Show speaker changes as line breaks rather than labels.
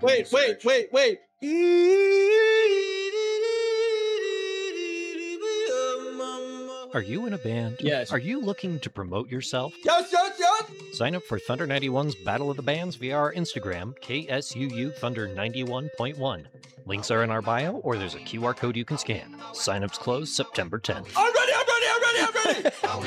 Wait, wait, wait, wait.
Are you in a band?
Yes.
Are you looking to promote yourself?
Yes, yes, yes.
Sign up for Thunder 91's Battle of the Bands via our Instagram, KSUU Thunder 91.1. Links are in our bio, or there's a QR code you can scan. Signups close September 10th.
I'm ready, I'm ready, I'm ready, I'm ready.